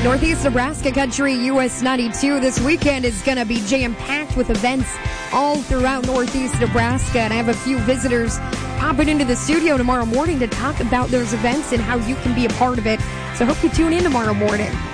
Northeast Nebraska Country US 92 this weekend is going to be jam-packed with events all throughout Northeast Nebraska. And I have a few visitors popping into the studio tomorrow morning to talk about those events and how you can be a part of it. So I hope you tune in tomorrow morning.